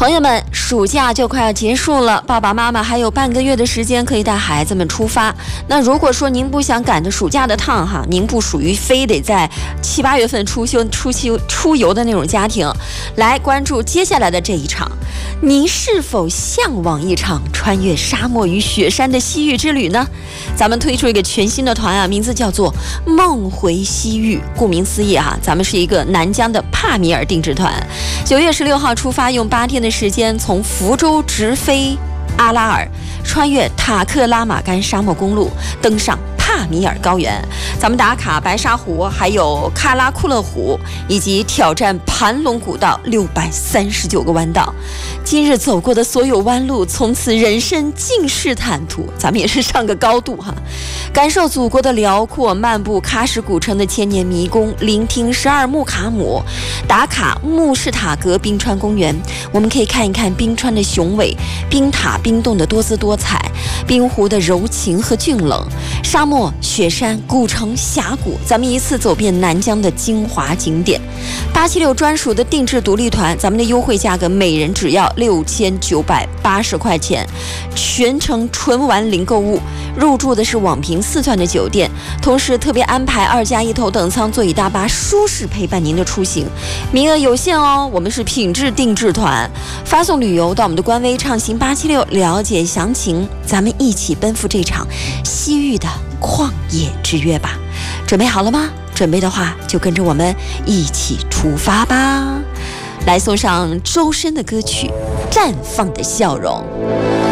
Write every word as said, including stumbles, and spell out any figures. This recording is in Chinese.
朋友们，暑假就快要结束了，爸爸妈妈还有半个月的时间可以带孩子们出发。那如果说您不想赶着暑假的趟哈，您不属于非得在七八月份出休出休出游的那种家庭，来关注接下来的这一场。您是否向往一场穿越沙漠与雪山的西域之旅呢？咱们推出一个全新的团啊，名字叫做梦回西域。顾名思义啊，咱们是一个南疆的帕米尔定制团。九月十六号出发，用八天的时间从福州直飞阿拉尔，穿越塔克拉玛干沙漠公路，登上帕米尔高原。咱们打卡白沙湖，还有喀拉库勒湖，以及挑战盘龙古道六百三十九个弯道。今日走过的所有弯路，从此人生尽是坦途。咱们也是上个高度哈，感受祖国的辽阔，漫步喀什古城的千年迷宫，聆听十二木卡姆，打卡穆士塔格冰川公园。我们可以看一看冰川的雄伟，冰塔冰洞的多姿多彩，冰湖的柔情和峻冷，沙漠、雪山、古城、峡谷，咱们一次走遍南疆的精华景点。八七六专属的定制独立团，咱们的优惠价格每人只要六千九百八十块钱，全程纯玩零购物，入住的是网评四钻的酒店，同时特别安排二加一头等舱座椅大巴，舒适陪伴您的出行。名额有限哦，我们是品质定制团，发送旅游到我们的官微畅行八七六了解详情，咱们一起奔赴这场西域的旷野之约吧。准备好了吗？准备的话就跟着我们一起出发吧。来送上周深的歌曲《绽放的笑容》。